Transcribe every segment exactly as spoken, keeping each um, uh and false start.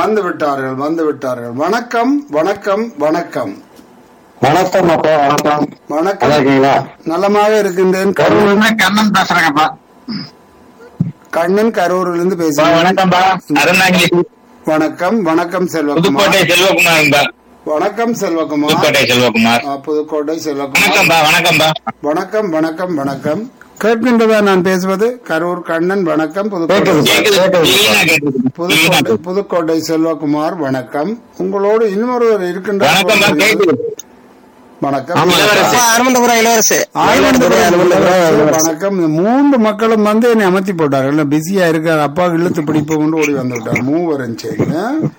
வந்து விட்டார்கள் வந்து விட்டார்கள். வணக்கம் வணக்கம் வணக்கம் வணக்கம் அப்பா. வணக்கம். வணக்கம். நல்லா இருக்கீங்களா? நலமாக இருக்கின்றேன். கரூர்ல கண்ணன் பேசுறேங்கப்பா. கண்ணன் கரூரிலிருந்து பா, பேசுகிறேன். வணக்கம்பா. அருணாகிரி வணக்கம் வணக்கம் செல்வகுமார். புதுக்கோட்டை செல்வகுமார்பா. வணக்கம் செல்வகுமார். புதுக்கோட்டை செல்வகுமார். ஆ, புதுக்கோட்டை செல்வகுமார். வணக்கம்பா. வணக்கம்பா. வணக்கம் வணக்கம் வணக்கம். கேட்கின்றதா நான் பேசுவது? கரூர் கண்ணன் வணக்கம். புதுக்கோட்டை கேக்குது, கேக்குது. கிளீனா கேக்குது. புதுக்கோட்டை கிளீனா. புதுக்கோட்டை செல்வகுமார் வணக்கம். உங்களோடு இன்னொருவர் வணக்கம்பா. இருக்கின்ற கேக்குது. வணக்கம். இளவரசி. அருமந்தபுரம் இளவரசி. வணக்கம். இந்த மூன்று மக்களும் வந்து என்னை அமர்த்தி போட்டார்கள். பிஸியா இருக்காரு, அப்பா இழுத்து பிடிப்போம் ஓடி வந்து விட்டார். மூவரும் சரி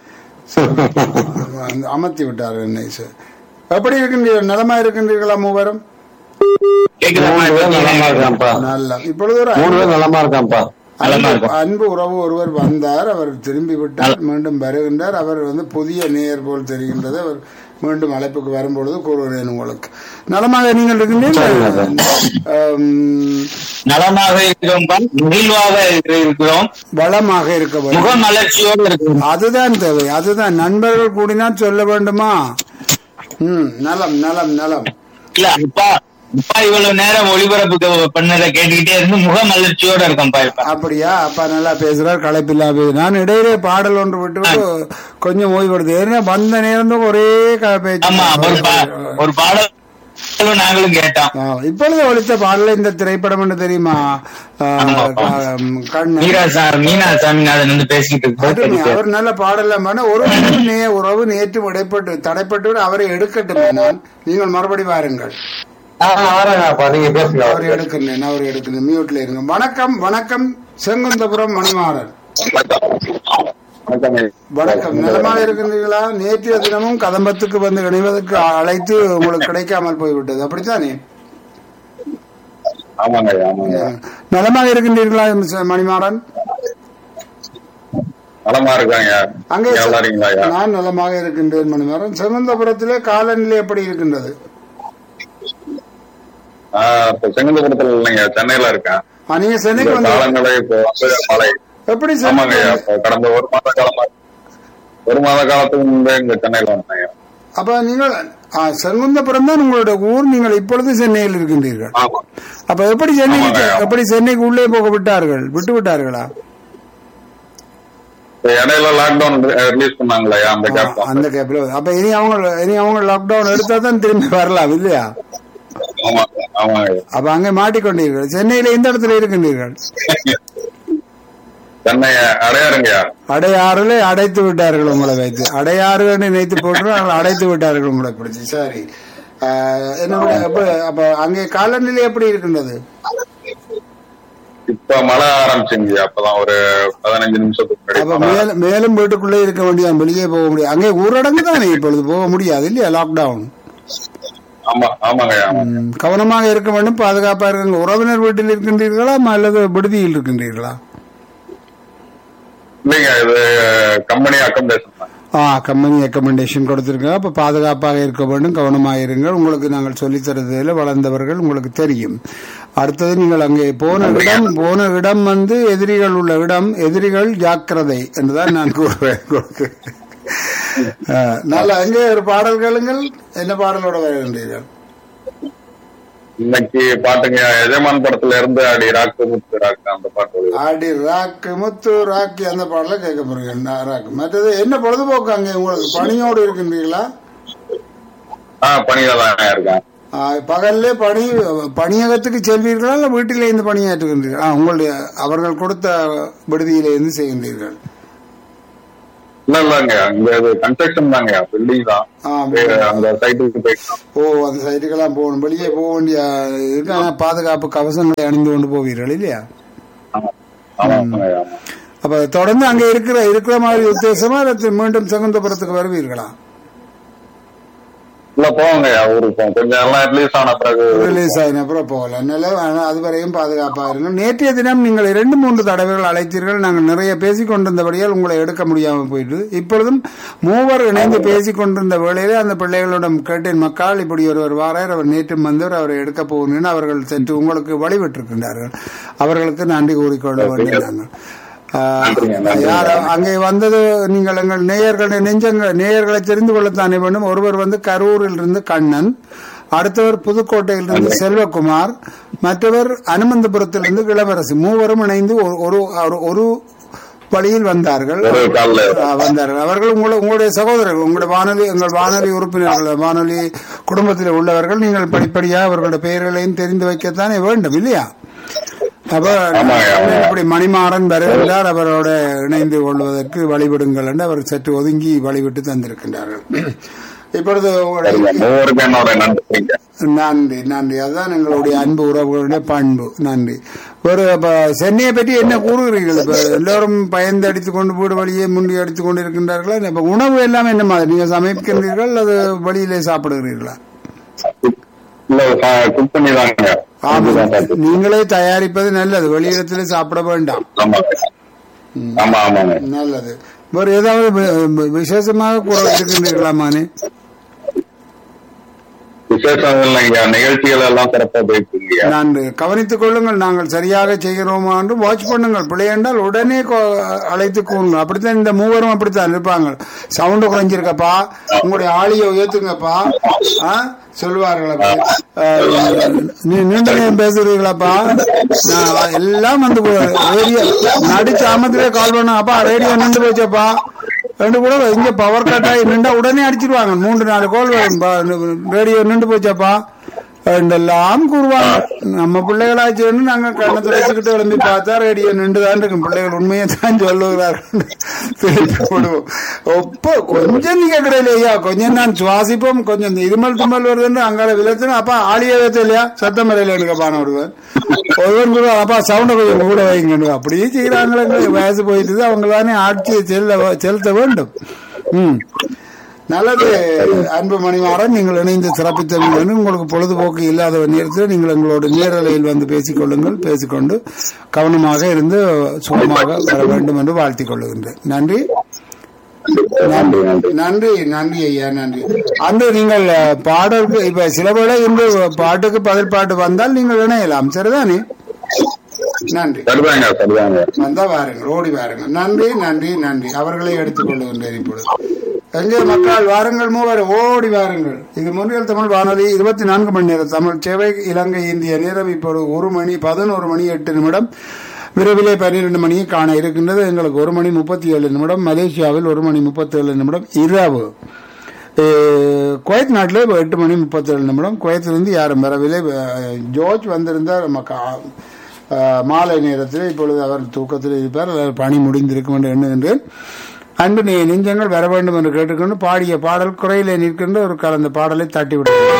அமர்த்தி விட்டார் என்னை. சார் எப்படி இருக்கின்றீர்கள்? நலமா இருக்கின்றீர்களா மூவரும்? கேக்குதாம்மா? மூணு பேர் நலமா இருக்கான்ப்பா. நல்ல. இப்பொழுது ஒரு மூணு பேர் நலமா இருக்கான்ப்பா. நலமா அன்பு இருக்கும். அன்பு உறவு ஒருவர் வந்தார். அவர் திரும்பி விட்டார், மீண்டும் வருகின்றார். அவர் வந்து புதிய நேயர் போல் தெரிகின்றது. அவர் மீண்டும் அழைப்புக்கு வரும்பொழுது கூறுகிறேன் உங்களுக்கு. நலமாக நீங்கள் இருக்கின்றீர்கள்? ஆம், நலமாக இருக்கிறோம்பா. மகிழ்வாக இருக்கிறோம். வளமாக இருக்க வேண்டும். முக மலர்ச்சியோடு இருக்கிறோம். அதுதான் தேவை. அதுதான் நண்பர்கள் கூடினால் சொல்ல வேண்டுமா? ம், நலம் நலம் நலம். இல்ல அப்பா அப்பா இவ்வளவு நேரம் ஒளிபரப்புக்கு பண்ணதை கேட்டுக்கிட்டே இருந்து முக மலர்ச்சியோட இருக்கோம்பா இப்ப. அப்படியா? அப்பா நல்லா பேசுறார், களைப்பில்லா பேசு. நான் இடையிலே பாடல் ஒன்று விட்டு விட்டு கொஞ்சம் ஓய்வெடுத்து, ஏன்னா வந்த நேரம் ஒரே க- பேச்சு. ஆமா ஒரு பா- ஒரு பாடல் நாங்களும் கேட்டோம். ஆ, இப்பொழுது ஒழித்த பாடல இந்த திரைப்படம் என்று தெரியுமா? ஆ, ஆமாப்பா. கண்ணன். மீரா சார் மீனா சாமிநாதன் வந்து பேசிட்டு அருமை. இருக்கு. அவர் நல்ல பாடலாம். ஒரு உறவு நே- உறவு நேற்று இடைப்பட்டு தடைப்பட்டு விட அவரை எடுக்கட்டுமே. நான் நீங்கள் மறுபடி வாருங்கள். வரேங்கப்பா, நீங்க பேசுங்க. அவர் எடுக்கிறேன் அவர் எடுக்கிறேன் மியூட்ல இருங்க. வணக்கம் வணக்கம் செங்குந்தபுரம் மணிமாறன். வணக்கம். நலமாக இருக்கின்றீர்களா? நேற்றைய தினமும் கதம்பத்துக்கு வந்து இணைவதற்கு அழைத்து உங்களுக்கு கிடைக்காமல் போய்விட்டது, அப்படித்தானே? ஆமாங்க ஆமாங்க. நலமாக இருக்கின்றீர்களா மிஸ்டர் மணிமாறன்? நலமா இருக்காங்க. அங்கே நல்லா இருக்கீங்களா? நான் நலமாக இருக்கின்றேன் மணிமாறன். செங்குந்தபுரத்திலே காலநிலை எப்படி இருக்கின்றது? ஆஹ் இப்ப செங்கல்பட்டுல இல்லைங்க, சென்னையில இருக்கேன். ஆ, நீங்க சென்னைக்கு இந்த வந்து காலங்களே இப்போ வந்து மழை. எப்படி ஆமாங்க. சென்னை? இப்போ கடந்த ஒரு மாத காலமா ஒரு மாத காலத்துக்கு முன்பே இங்க சென்னையில வந்தாங்க. அப்ப நீங்கள் ஆ, செங்குந்தபுரம் தான் உங்களுடைய ஊர். நீங்கள் இப்பொழுது சென்னையில் இருக்கின்றீர்கள். ஆமா. அப்ப எப்படி சென்னைக்கு ஆமாங்க. எப்படி சென்னைக்கு உள்ளே போக விட்டார்கள்? விட்டு விட்டார்களா? இப்ப இடையில லாக்டவுன் ரிலீஸ் பண்ணாங்களே அந்த கேப் ஆ, அந்த கேப்ல அப்ப இனி அவங்க இனி அவங்க லாக்டவுன் எடுத்தா தான் திரும்பி வரலாம் இல்லையா? ஆமா ஆமாங்க. அப்ப அங்கே மாட்டிக்கொண்டீர்கள். சென்னையில எந்த இடத்துல இருக்கின்றீர்கள்? சென்னை அடையாருங்கய்யா. அடையாறுல அடைத்து விட்டார்கள் உங்களை வைத்து. அடையாறு நினைத்து போட்டு அடைத்து விட்டார்கள் உங்களை பிடிச்சி. சரி. ஆ, என்னோட அப்ப அப்ப அங்கே காலநிலை எப்படி இருக்கின்றது? இப்ப மழை ஆரம்பிச்சுங்க. அப்பதான் ஒரு பதினஞ்சு நிமிஷத்துக்கு அப்ப முன்னாடி மழை. மேலும் மேலும் வீட்டுக்குள்ளே இருக்க வேண்டியது, வெளியே போக முடியாது. அங்கே ஊரடங்கு தானே இப்பொழுது, போக முடியாது இல்லையா? லாக்டவுன். ஆமா ஆமாங்க ஆமா. ம், கவனமாக இருக்க வேண்டும், பாதுகாப்பா இருக்க. உறவினர் வீட்டில் இருக்கின்றீர்களா அல்லது விடுதியில் இருக்கின்றீர்களா? இல்லைங்க, இது கம்பெனி அக்கமடேஷன் தான். ஆ, கம்பெனி ரெக்கமெண்டேஷன் கொடுத்திருக்காங்க. அப்ப பாதுகாப்பாக இருக்க வேண்டும், கவனமாக இருங்கள். உங்களுக்கு நாங்கள் சொல்லித் தருவதில் வளர்ந்தவர்கள், உங்களுக்கு தெரியும். அடுத்தது நீங்கள் அங்கே போன இடம் போன இடம் வந்து எதிரிகள் உள்ள இடம். எதிரிகள் ஜாக்கிரதை என்றுதான் நான் கூறுவேன் உங்களுக்கு. ஆ, நல்ல. அங்கே ஒரு பாடல் கேளுங்கள். என்ன பாடலோட வருகின்றீர்கள்? இன்னைக்கு பாட்டுங்க எஜமான் படத்துல இருந்து அடி ராக்கு முத்து ராக்கு அந்த பாட்டு வருது. ஆடி ராக்கு முத்து ராக்கி அந்த பாடல கேட்க போறீங்க. ராக்கு. மற்றது என்ன பொழுதுபோக்கு அங்கே உங்களுக்கு? பணியோடு இருக்கின்றீர்களா? ஆஹ் பணியில தான் இருக்கேன். ஆ, பகல்லே பணி பணியகத்துக்கு செல்வீர்களா இல்ல வீட்டிலே இருந்து பணியாற்றுகின்றீர்கள்? ஆ, உங்களுடைய அவர்கள் கொடுத்த விடுதியில இருந்து செய்கின்றீர்கள்? இல்ல இல்லங்க, அங்க இது கன்ஸ்ட்ரக்ஷன் தாங்க, பில்டிங் தான். ஆ, அந்த சைட்டுக்கு போயிட்டோம். ஓ, அந்த சைட்டுக்கெல்லாம் போகணும், வெளியே போக வேண்டிய இருக்கு. ஆனா பாதுகாப்பு கவசங்களை அணிந்து கொண்டு போவீர்கள் இல்லையா? ஆமா ஆமாங்க ஆமா. அப்ப தொடர்ந்து அங்க இருக்கிற இருக்கிற மாதிரி உத்தேசமா இல்ல மீண்டும் செங்குந்தபுரத்துக்கு வருவீர்களா? இல்ல போவாங்க ஊருக்கு போவோம். கொஞ்சம் எல்லாம் ரிலீஸ் ஆன பிறகு ரிலீஸ் ஆகின அப்புறம் போகலாம். அதனால ஆனா அதுவரையும் பாதுகாப்பாக இருங்கள். நேற்றைய தினம் நீங்கள் இரண்டு மூன்று தடவைகள் அழைத்தீர்கள். நாங்கள் நிறைய பேசிக் கொண்டிருந்தபடியால் உங்களை எடுக்க முடியாமல் போயிட்டு, இப்பொழுதும் மூவர் இணைந்து பேசிக் கொண்டிருந்த வேளையிலே அந்த பிள்ளைகளிடம் கேட்டேன், மக்கள் இப்படி ஒருவர் வாரார், அவர் நேற்றும் வந்தவர், அவரை எடுக்க போகணும்னு அவர்கள் சென்று உங்களுக்கு வழிவிட்டிருக்கின்றார்கள். அவர்களுக்கு நன்றி கூறிக்கொள்ள வேண்டும். நாங்கள் நன்றிங்க, நன்றி. யார் அங்கே வந்தது நீங்கள் எங்கள் நேயர்களை நெஞ்சங்கள் நேயர்களை தெரிந்து கொள்ளத்தானே வேண்டும். ஒருவர் வந்து கரூரில் இருந்து கண்ணன், அடுத்தவர் புதுக்கோட்டையில் இருந்து செல்வகுமார், மற்றவர் அனுமந்தபுரத்திலிருந்து இளவரசி. மூவரும் இணைந்து ஒரு- ஒரு ஒரு வழியில் வந்தார்கள் ஒரு கால்ல வந்தார்கள் அவர்கள் உங்களை உங்களுடைய சகோதரர்கள், உங்களுடைய வானொலி எங்கள் வானொலி உறுப்பினர்கள், வானொலி குடும்பத்தில் உள்ளவர்கள். நீங்கள் படிப்படியாக அவர்களுடைய பெயர்களையும் தெரிந்து வைக்கத்தானே வேண்டும் இல்லையா? அப்ப இப்படி மணிமாறன் வருகின்றார், அவரோட இணைந்து கொள்வதற்கு வழிபடுங்கள் என்று அவர் சற்று ஒதுங்கி வழிவிட்டு தந்திருக்கின்றார்கள். இப்பொழுது உங்களுடைய மூவருக்கு என்னோட நன்றிங்க. நன்றி நன்றி அதுதான் எங்களுடைய அன்பு உறவுகளுடைய பண்பு. நன்றி. ஒரு இப்ப சென்னையை பற்றி என்ன கூறுகிறீர்கள்? இப்ப எல்லோரும் பயந்து அடித்துக் கொண்டு வீடு வழியே முண்டி அடித்துக் கொண்டு இருக்கின்றார்களா? இப்ப உணவு எல்லாம் என்ன மாதிரி நீங்க சமைக்கின்றீர்கள் அல்லது வெளியிலே சாப்பிடுகிறீர்களா? இல்ல குக் பண்ணி தாங்க. ஆமா, நீங்களே தயாரிப்பது நல்லது, வெளியிடத்திலே சாப்பிட வேண்டாம். ஆமா ஆமா ஆமாங்க. நல்லது. வேறு ஏதாவது வி- விசேஷமாக கூட இருக்கின்றீர்களாமானே? விசேஷம் இல்லைங்க, நிகழ்ச்சிகள் எல்லாம் சிறப்பா போயிட்டு இருக்கீங்க. நான் கவனித்துக் கொள்ளுங்கள், நாங்கள் சரியாக செய்கிறோமா என்று வாட்ச் பண்ணுங்கள். பிள்ளை என்றால் உடனே கொ- அழைத்து கூறுங்கள். அப்படித்தான் இந்த மூவரும் அப்படித்தான் இருப்பாங்க. சவுண்டு குறைஞ்சிருக்கப்பா, உங்களுடைய ஆளியை உயர்த்துங்கப்பா ஆ, சொல்லுவார்கள். அப்படி. அஹ், நீ நீண்ட நேரம் பேசுறீங்களாப்பா? நான் எல்லாம் வந்து ரேடியோ நடிச்ச ஆமத்திலே கால் பண்ண, அப்பா ரேடியோ நின்று போச்சப்பா ரெண்டு கூட இங்க பவர் கட் ஆகி நின்றா உடனே அடிச்சிருவாங்க. மூன்று நாலு கோல் ரேடியோ நின்று போச்சப்பா ரெண்டெல்லாம் கூறுவாங்க. நம்ம பிள்ளைகளாச்சுன்னு நாங்க கண்ணத்தை வச்சுக்கிட்டு எழும்பி பார்த்தா ரேடியோ நின்றுதான் இருக்கும். பிள்ளைகள் உண்மையை தான் சொல்லுகிறார்கள். திருப்பி விடுவோம். ஒப்ப கொஞ்சம் நீங்க கிடையிலையா, கொஞ்சம் நான் சுவாசிப்போம், கொஞ்சம் இந்த இருமல் தும்மல் வருதுன்னு அங்கால விளத்துன்னு அப்பா ஆளியே வைத்த இல்லையா, சத்தம் வரையில எடுக்கப்பான ஒருவன் ஒருவன் கூட அப்பா சவுண்ட கொஞ்சம் கூட வைங்க. அப்படியே செய்யறாங்களே, வயசு போயிட்டு அவங்க தானே ஆட்சியை செல்ல செலுத்த வேண்டும். ம் நல்லது. அன்பு மணிமாறன், நீங்கள் இணைந்து சிறப்பித்தவர்கள். உங்களுக்கு பொழுதுபோக்கு இல்லாத நேரத்தில் நீங்கள் எங்களோட நேரலையில் வந்து பேசிக் கொள்ளுங்கள். பேசிக்கொண்டு கவனமாக இருந்து சுகமாக வர வேண்டும் என்று வாழ்த்திக் கொள்ளுகின்றேன். நன்றி நன்றி நன்றி. நன்றி நன்றி ஐயா, நன்றி. அன்று நீங்கள் பாடலுக்கு இப்ப சில வேளை இன்று பாட்டுக்கு பதில் பாட்டு வந்தால் நீங்கள் இணையலாம், சரிதானே? நன்றி. சரிதாங்க சரிதாங்க. வந்தா வாருங்கள், ஓடி வாருங்கள். நன்றி நன்றி நன்றி. அவர்களை எடுத்துக் கொள்ளுகின்றேன் இப்பொழுது. எங்கே மக்கள் வாருங்கள், மூவர் ஓடி வாருங்கள். இது முன்னில் தமிழ் வானொலி இருபத்தி நான்கு மணி நேர தமிழ் சேவை, இலங்கை இந்திய நேரம் இப்போது ஒரு மணி பதினோரு மணி எட்டு நிமிடம். விரைவிலே பன்னிரண்டு மணியை காண இருக்கின்றது. எங்களுக்கு ஒரு மணி முப்பத்தி ஏழு நிமிடம். மலேசியாவில் ஒரு மணி முப்பத்தி ஏழு நிமிடம் இரவு. குவைத் நாட்டிலே எட்டு மணி முப்பத்தி ஏழு நிமிடம். குவைத்திலிருந்து யாரும் வரவில்லை. ஜோர்ஜ் வந்திருந்தார் நமக்கு மாலை நேரத்தில். இப்பொழுது அவர் தூக்கத்தில் இருப்பார், பணி முடிந்திருக்கும் என்று எண்ணுகின்றேன். அன்பு நெஞ்சங்கள் வர வேண்டும் என்று கேட்டுக்கொண்டு பாடிய பாடல் குறையிலே நிற்கின்ற ஒரு கலந்த பாடலை தட்டிவிடுகிறது.